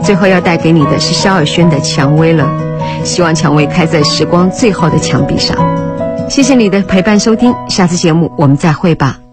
最后要带给你的是萧尔轩的《蔷薇了》，希望蔷薇开在时光最后的墙壁上。谢谢你的陪伴收听，下次节目我们再会吧。